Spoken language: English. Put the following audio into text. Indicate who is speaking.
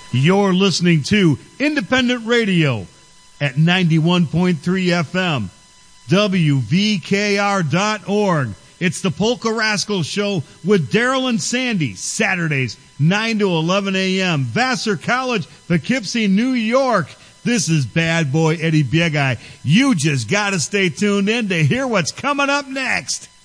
Speaker 1: You're listening to Independent Radio at 91.3 FM, WVKR.org. It's the Polka Rascals Show with Daryl and Sandy, Saturdays, 9 to 11 a.m. Vassar College, Poughkeepsie, New York. This is Bad Boy Eddie Biegai. You just got to stay tuned in to hear what's coming up next.